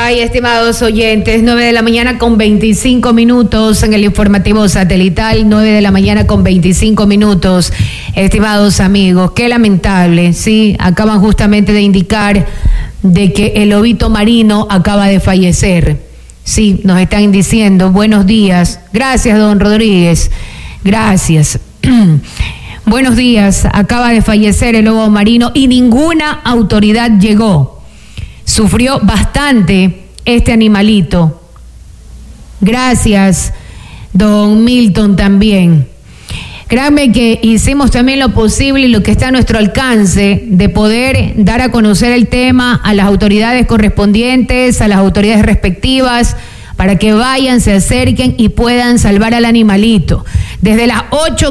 Ay, estimados oyentes, 9 de la mañana con 25 minutos en el informativo satelital, 9 de la mañana con 25 minutos. Estimados amigos, qué lamentable, sí, acaban justamente de indicar de que el lobito marino acaba de fallecer. Sí, nos están diciendo, buenos días. Gracias, don Rodríguez, gracias. Buenos días, acaba de fallecer el lobo marino y ninguna autoridad llegó. Sufrió bastante este animalito. Gracias, don Milton, también. Créanme que hicimos también lo posible y lo que está a nuestro alcance de poder dar a conocer el tema a las autoridades correspondientes, a las autoridades respectivas, para que vayan, se acerquen y puedan salvar al animalito. Desde las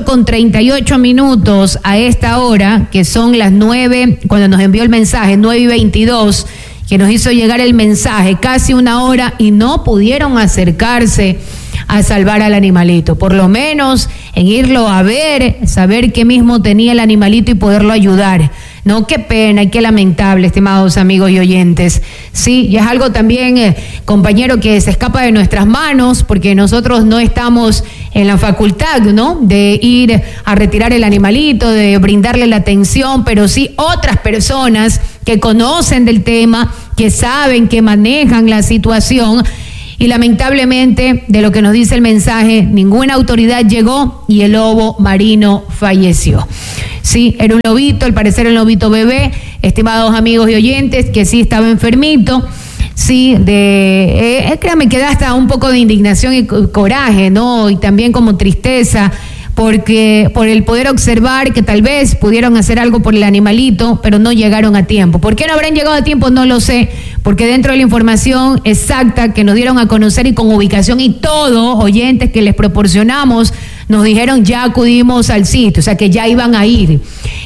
8:38 a esta hora, que son las 9, cuando nos envió el mensaje, 9:22, que nos hizo llegar el mensaje, casi una hora, y no pudieron acercarse a salvar al animalito, por lo menos en irlo a ver, saber qué mismo tenía el animalito y poderlo ayudar. No, qué pena y qué lamentable, estimados amigos y oyentes. Sí, y es algo también, compañero, que se escapa de nuestras manos, porque nosotros no estamos en la facultad, ¿no?, de ir a retirar el animalito, de brindarle la atención, pero sí otras personas que conocen del tema, que saben, que manejan la situación. Y lamentablemente, de lo que nos dice el mensaje, ninguna autoridad llegó y el lobo marino falleció. Sí, era un lobito, al parecer un lobito bebé, estimados amigos y oyentes, que sí estaba enfermito. Sí, créanme que da hasta un poco de indignación y coraje, ¿no? Y también como tristeza, porque por el poder observar que tal vez pudieron hacer algo por el animalito, pero no llegaron a tiempo. ¿Por qué no habrán llegado a tiempo? No lo sé, porque dentro de la información exacta que nos dieron a conocer y con ubicación y todo, oyentes que les proporcionamos, nos dijeron ya acudimos al sitio, o sea que ya iban a ir,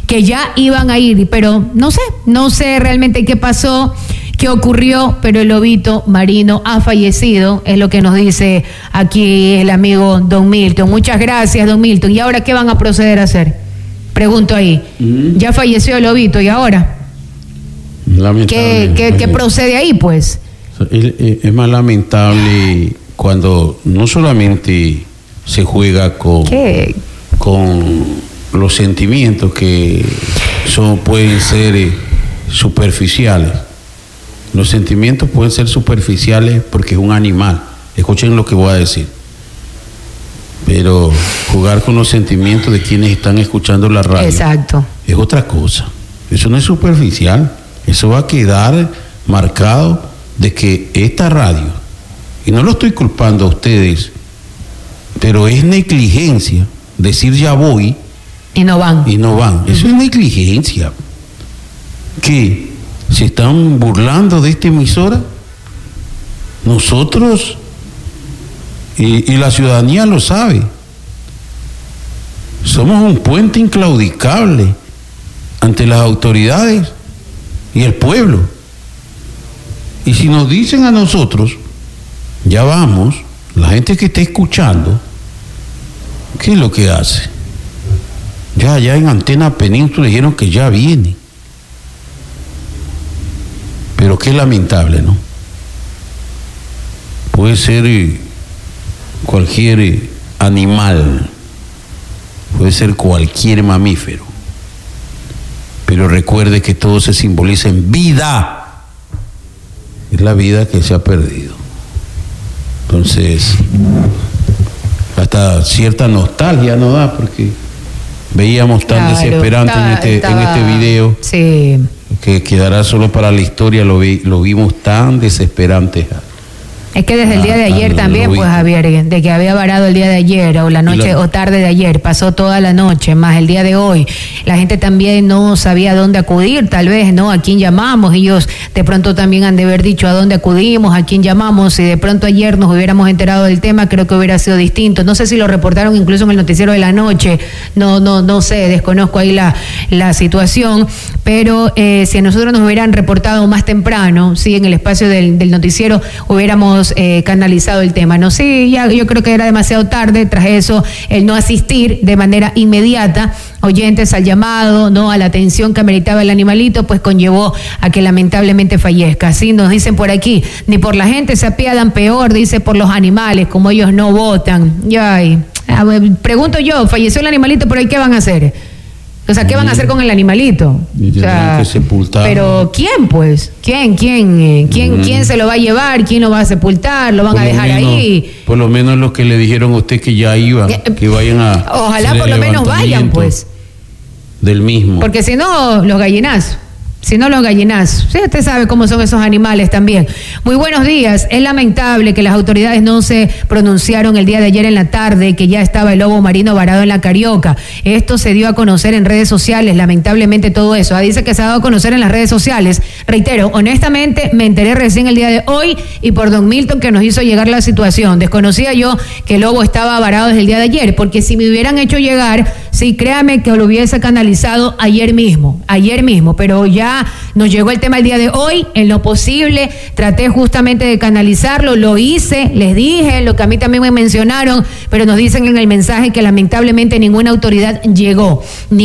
pero no sé realmente qué pasó, qué ocurrió, pero el lobito marino ha fallecido, es lo que nos dice aquí el amigo don Milton. Muchas gracias, don Milton. ¿Y ahora qué van a proceder a hacer? Pregunto ahí. Ya falleció el lobito, ¿y ahora? Lamentable. ¿Qué procede ahí, pues? Es más lamentable cuando no solamente se juega con los sentimientos que pueden ser superficiales. Los sentimientos pueden ser superficiales porque es un animal. Escuchen lo que voy a decir. Pero jugar con los sentimientos de quienes están escuchando la radio, exacto, es otra cosa. Eso no es superficial. Eso va a quedar marcado de que esta radio, y no lo estoy culpando a ustedes, pero es negligencia decir ya voy y no van. Eso es negligencia. ¿Qué? ¿Se están burlando de esta emisora? Nosotros y la ciudadanía lo sabe. Somos un puente inclaudicable ante las autoridades y el pueblo. Y si nos dicen a nosotros, ya vamos, la gente que está escuchando, ¿qué es lo que hace? Ya en Antena Península dijeron que ya viene. Pero qué lamentable, ¿no? Puede ser cualquier animal, puede ser cualquier mamífero, pero recuerde que todo se simboliza en vida. Es la vida que se ha perdido. Entonces, hasta cierta nostalgia nos da, porque veíamos tan desesperante en este video. Sí. Que quedará solo para la historia, lo vimos tan desesperante. Es que desde el día de ayer también, pues Javier, de que había varado el día de ayer o la noche o tarde de ayer, pasó toda la noche, más el día de hoy. La gente también no sabía a dónde acudir, tal vez, ¿no? ¿A quién llamamos? Ellos de pronto también han de haber dicho a dónde acudimos, a quién llamamos. Si de pronto ayer nos hubiéramos enterado del tema, creo que hubiera sido distinto. No sé si lo reportaron incluso en el noticiero de la noche, no sé, desconozco ahí la situación, pero si a nosotros nos hubieran reportado más temprano, sí, en el espacio del noticiero, hubiéramos hubiésemos canalizado el tema. No sé, ya yo creo que era demasiado tarde, tras eso el no asistir de manera inmediata oyentes al llamado, no a la atención que ameritaba el animalito, pues conllevó a que lamentablemente fallezca. Así nos dicen por aquí, ni por la gente se apiadan, peor, dice, por los animales, como ellos no votan. Ay, pregunto yo, falleció el animalito, por ahí ¿qué van a hacer? O sea, ¿qué van a hacer con el animalito? O sea, que sepultar. Pero ¿quién, pues? ¿Quién se lo va a llevar? ¿Quién lo va a sepultar? ¿Lo van a dejar ahí? Por lo menos los que le dijeron a usted que ya iban, que vayan a... Ojalá por lo menos vayan, pues. Del mismo. Porque si no, los gallinazos. Si no, los gallinazos. Sí, usted sabe cómo son esos animales también. Muy buenos días. Es lamentable que las autoridades no se pronunciaron el día de ayer en la tarde, que ya estaba el lobo marino varado en la Carioca. Esto se dio a conocer en redes sociales, lamentablemente todo eso. Dice que se ha dado a conocer en las redes sociales. Reitero, honestamente, me enteré recién el día de hoy y por don Milton, que nos hizo llegar la situación. Desconocía yo que el lobo estaba varado desde el día de ayer, porque si me hubieran hecho llegar, sí, créame que lo hubiese canalizado ayer mismo, pero ya nos llegó el tema el día de hoy, en lo posible traté justamente de canalizarlo, lo hice, les dije lo que a mí también me mencionaron, pero nos dicen en el mensaje que lamentablemente ninguna autoridad llegó.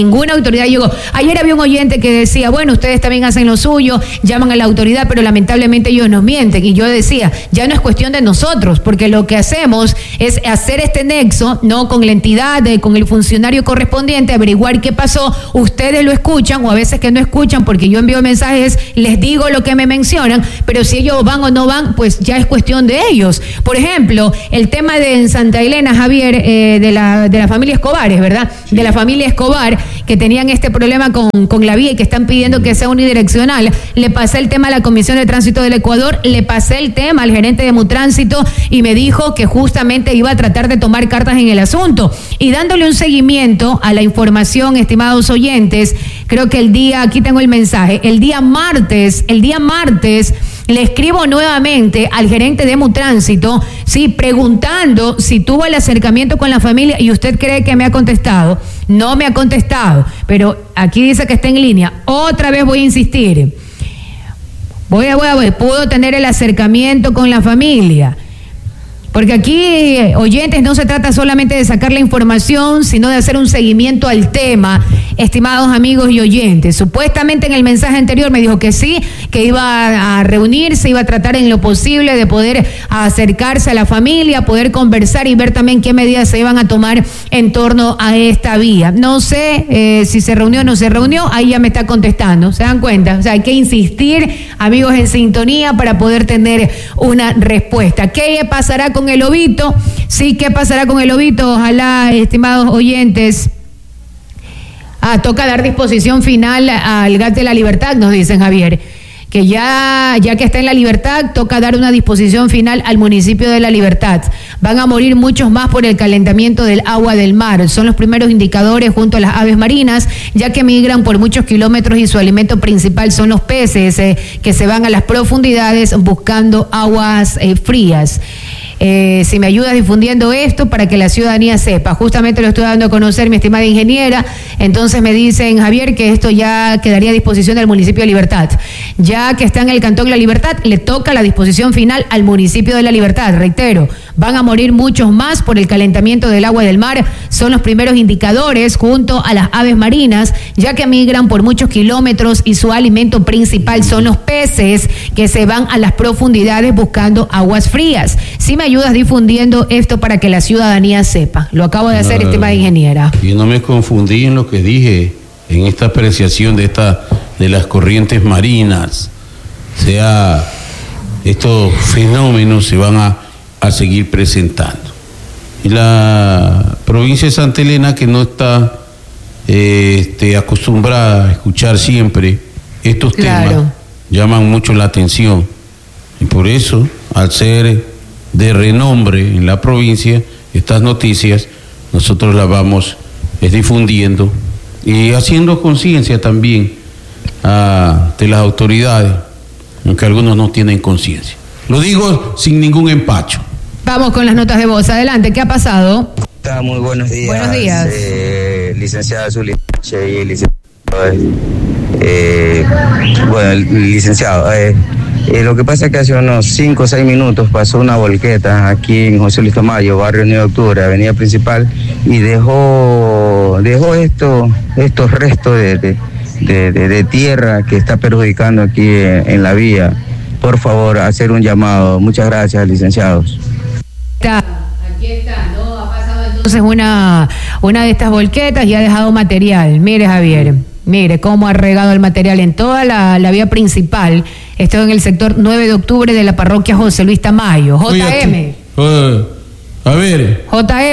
Ayer había un oyente que decía, bueno, ustedes también hacen lo suyo, llaman a la autoridad, pero lamentablemente ellos nos mienten, y yo decía, ya no es cuestión de nosotros, porque lo que hacemos es hacer este nexo, no con la entidad, con el funcionario correspondiente, averiguar qué pasó, ustedes lo escuchan, o a veces que no escuchan, porque yo envío mensajes, les digo lo que me mencionan, pero si ellos van o no van, pues ya es cuestión de ellos. Por ejemplo, el tema de en Santa Elena, Javier, de la familia Escobares, ¿verdad? Sí. De la familia Escobar, que tenían este problema con la vía y que están pidiendo que sea unidireccional. Le pasé el tema a la Comisión de Tránsito del Ecuador, le pasé el tema al gerente de Mutránsito y me dijo que justamente iba a tratar de tomar cartas en el asunto. Y dándole un seguimiento a la información, estimados oyentes, creo que aquí tengo el mensaje, el día martes le escribo nuevamente al gerente de Mutránsito, sí, preguntando si tuvo el acercamiento con la familia, y usted cree que me ha contestado. No me ha contestado, pero aquí dice que está en línea. Otra vez voy a insistir. Voy a ver, ¿pudo tener el acercamiento con la familia? Porque aquí, oyentes, no se trata solamente de sacar la información, sino de hacer un seguimiento al tema, estimados amigos y oyentes. Supuestamente en el mensaje anterior me dijo que sí, que iba a reunirse, iba a tratar en lo posible de poder acercarse a la familia, poder conversar y ver también qué medidas se iban a tomar en torno a esta vía. No sé si se reunió o no se reunió, ahí ya me está contestando, ¿se dan cuenta? O sea, hay que insistir, amigos, en sintonía para poder tener una respuesta. ¿Qué pasará con el lobito? Sí, ¿qué pasará con el lobito? Ojalá, estimados oyentes. Toca dar disposición final al GAT de la Libertad, nos dicen, Javier, que ya que está en la Libertad, toca dar una disposición final al municipio de La Libertad. Van a morir muchos más por el calentamiento del agua del mar. Son los primeros indicadores junto a las aves marinas, ya que migran por muchos kilómetros y su alimento principal son los peces que se van a las profundidades buscando aguas frías. Si me ayudas difundiendo esto para que la ciudadanía sepa. Justamente lo estoy dando a conocer, mi estimada ingeniera. Entonces me dicen, Javier, que esto ya quedaría a disposición del municipio de Libertad. Ya que está en el Cantón La Libertad, le toca la disposición final al municipio de La Libertad. Reitero, van a morir muchos más por el calentamiento del agua del mar. Son los primeros indicadores junto a las aves marinas, ya que migran por muchos kilómetros y su alimento principal son los peces que se van a las profundidades buscando aguas frías. Si me ayudas difundiendo esto para que la ciudadanía sepa. Lo acabo de hacer, estimada ingeniera. Yo no me confundí en lo que dije en esta apreciación de las corrientes marinas. O sea, estos fenómenos se van a seguir presentando. Y la provincia de Santa Elena, que no está acostumbrada a escuchar siempre estos temas, llaman mucho la atención. Y por eso, al ser de renombre en la provincia, estas noticias nosotros las vamos difundiendo y haciendo conciencia también de las autoridades, aunque algunos no tienen conciencia. Lo digo sin ningún empacho. Vamos con las notas de voz. Adelante, ¿qué ha pasado? Muy buenos días. Buenos días. Licenciada Zully y licenciado. Licenciado, Lo que pasa es que hace unos 5 o 6 minutos pasó una volqueta aquí en José Luis Tamayo, barrio 9 de Octubre, avenida principal, y dejó estos restos de tierra que está perjudicando aquí en la vía. Por favor, hacer un llamado. Muchas gracias, licenciados. Aquí está, ¿no? Ha pasado entonces una de estas volquetas y ha dejado material. Mire, Javier, mire cómo ha regado el material en toda la vía principal. Esto en el sector 9 de octubre de la parroquia José Luis Tamayo. JM. A ver.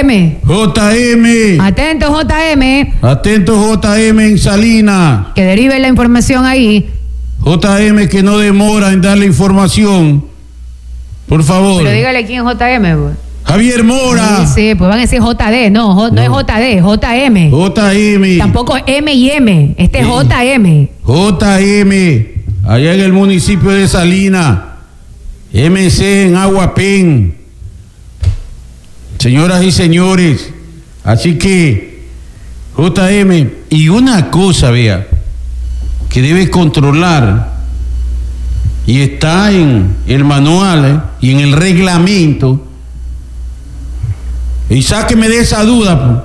JM. Atento, JM. Atento, JM en Salinas. Que derive la información ahí. JM, que no demora en dar la información. Por favor. Pero dígale quién es JM, pues. Javier Mora. Sí, pues van a decir JD, no es JD, JM. JM. Tampoco M y M, es JM. JM, allá en el municipio de Salinas. MC en Aguapén. Señoras y señores, así que JM, y una cosa, vea, que debe controlar, y está en el manual y en el reglamento, y sáqueme de esa duda,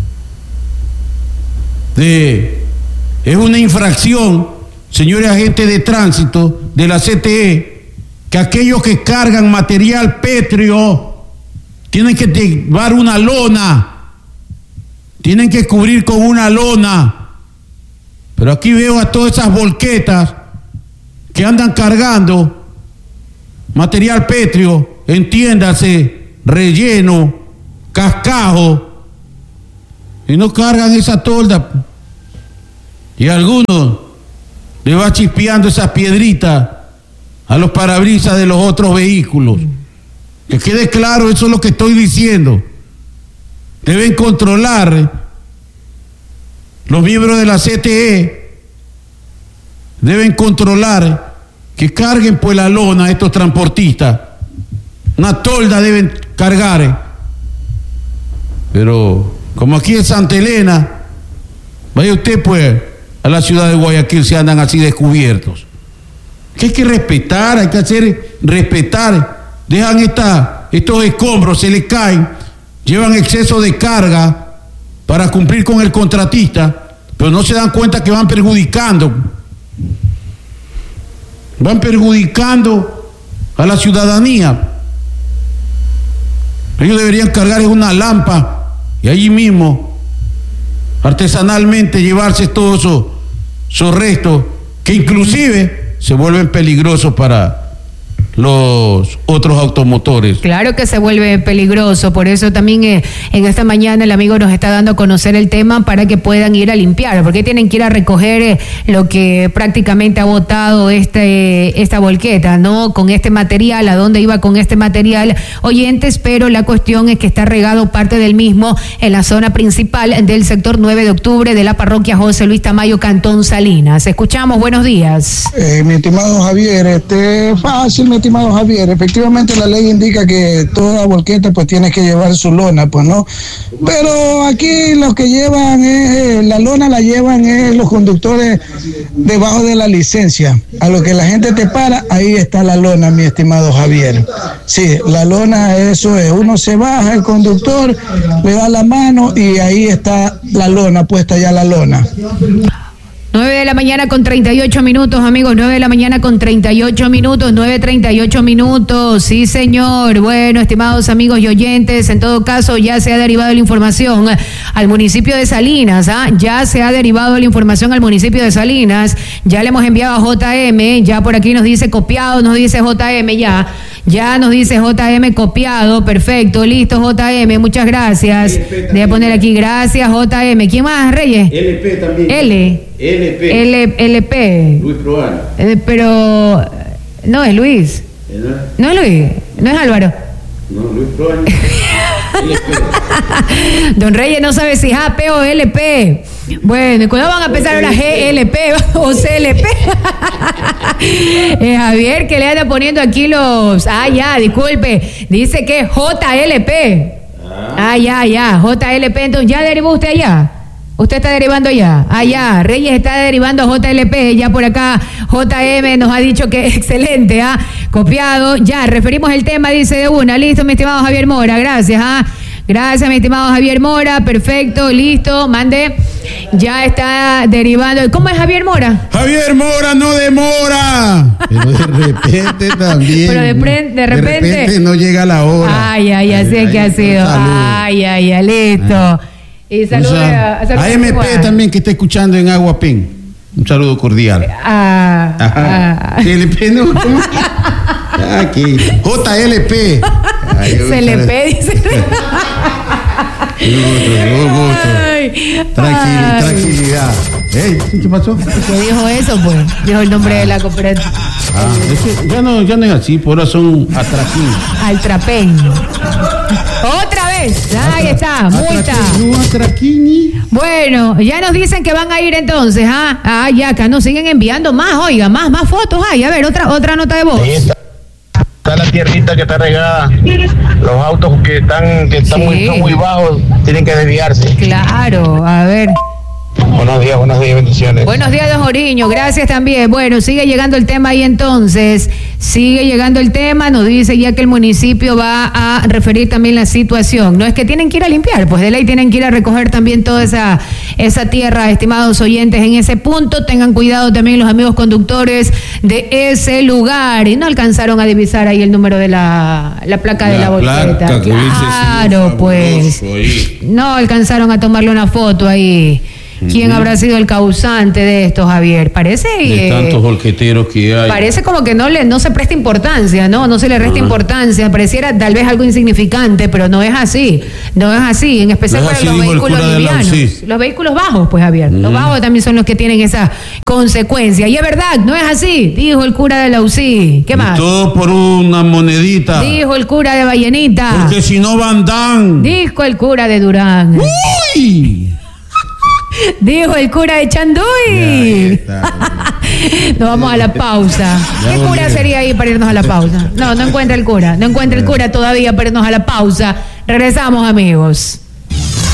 es una infracción, señores agentes de tránsito de la CTE, que aquellos que cargan material pétreo tienen que llevar una lona, tienen que cubrir con una lona. Pero aquí veo a todas esas volquetas que andan cargando material pétreo, entiéndase, relleno, cascajo, y no cargan esa tolda. Y a algunos le va chispeando esas piedritas a los parabrisas de los otros vehículos. Que quede claro, eso es lo que estoy diciendo. Deben controlar los miembros de la CTE, deben controlar que carguen pues la lona a estos transportistas. Una tolda deben cargar. Pero como aquí en Santa Elena, vaya usted pues a la ciudad de Guayaquil, se andan así descubiertos. Que hay que respetar, hay que hacer respetar. Dejan estos escombros, se les caen, llevan exceso de carga para cumplir con el contratista, pero no se dan cuenta que van perjudicando a la ciudadanía. Ellos deberían cargar una lámpara y allí mismo artesanalmente llevarse todos esos restos que inclusive se vuelven peligrosos para los otros automotores. Claro que se vuelve peligroso, por eso también en esta mañana el amigo nos está dando a conocer el tema para que puedan ir a limpiar, porque tienen que ir a recoger lo que prácticamente ha botado esta volqueta, ¿no? Con este material, ¿a dónde iba con este material? Oyentes, pero la cuestión es que está regado parte del mismo en la zona principal del sector 9 de octubre de la parroquia José Luis Tamayo, Cantón Salinas. Escuchamos, buenos días. Mi estimado Javier, fácil, mi estimado Javier, efectivamente la ley indica que toda volqueta pues tiene que llevar su lona, pues no, pero aquí los que llevan la lona la llevan los conductores debajo de la licencia. A lo que la gente te para, ahí está la lona, mi estimado Javier. Sí, la lona, eso es, uno se baja, el conductor le da la mano y ahí está la lona, puesta ya la lona. 9 de la mañana con 38 minutos, amigos, 9 de la mañana con 38 minutos, 9:38 minutos, sí señor. Bueno, estimados amigos y oyentes, en todo caso ya se ha derivado la información al municipio de Salinas, ya se ha derivado la información al municipio de Salinas, ya le hemos enviado a JM, ya por aquí nos dice copiado, nos dice JM, ya nos dice JM copiado, perfecto, listo JM, muchas gracias. Voy a poner aquí, gracias JM. ¿Quién más, Reyes? LP también. LP. Luis Proano. Pero no es Luis. No es Luis, no es Álvaro. No, Luis Proano. Don Reyes no sabe si es AP o LP. Bueno, ¿cuándo van a empezar ahora GLP o CLP? Javier, que le anda poniendo aquí los... ya, disculpe. Dice que es JLP. Ya, JLP. Entonces, ¿ya derivó usted allá? Usted está derivando ya. Ya. Reyes está derivando a JLP. Ya por acá JM nos ha dicho que excelente, copiado. Ya, referimos el tema, dice de una. Listo, mi estimado Javier Mora. Gracias, Gracias, mi estimado Javier Mora. Perfecto, listo. Mande. Ya está derivando. ¿Cómo es Javier Mora? Javier Mora no demora. Pero de repente también. Pero de repente no llega la hora. Así es que ha sido. Listo. Y saludos a MP también que está escuchando en Aguapén. Un saludo cordial. CLP no. Aquí. JLP. CLP dice. Un gusto. Tranquilidad. ¿Qué pasó? ¿Qué dijo eso, pues? Dijo el nombre de la cooperativa. Ya no es así, por ahora son Atraquín. Altrapen. Otra vez. Ahí está, multa. Bueno, ya nos dicen que van a ir entonces, ya acá nos siguen enviando más, oiga, más fotos hay. A ver, otra nota de voz. Está la tierrita que está regada. Los autos que están son muy bajos tienen que desviarse. Claro, a ver. Buenos días, bendiciones. Buenos días, don Oriño, gracias también. Bueno, sigue llegando el tema ahí entonces. Sigue llegando el tema, nos dice ya que el municipio va a referir también la situación. No es que tienen que ir a limpiar, pues de ley tienen que ir a recoger también toda esa tierra, estimados oyentes, en ese punto. Tengan cuidado también los amigos conductores de ese lugar. Y no alcanzaron a divisar ahí el número de la placa de la volqueta. Claro, pues. No alcanzaron a tomarle una foto ahí. ¿Quién habrá sido el causante de esto, Javier? Parece de tantos volqueteros que hay. Parece como que no se presta importancia, no se le resta importancia. Pareciera tal vez algo insignificante, pero no es así. No es así, en especial para los vehículos livianos. Los vehículos bajos, pues, Javier. Los bajos también son los que tienen esa consecuencia. Y es verdad, no es así, dijo el cura de la UCI. ¿Qué más? Todo por una monedita. Dijo el cura de Vallenita. Porque si no van dan. Dijo el cura de Durán. ¡Uy! Dijo el cura de Chanduy. Nos vamos a la pausa. ¿Qué cura sería ahí para irnos a la pausa? No encuentra el cura. No encuentra el cura todavía para irnos a la pausa. Regresamos, amigos.